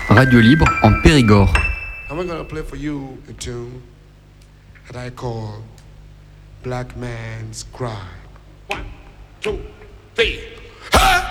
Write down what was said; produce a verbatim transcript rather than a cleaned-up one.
Radio Libre en Périgord. I'm going to play for you a tune that I call Black Man's Cry. One, two, three.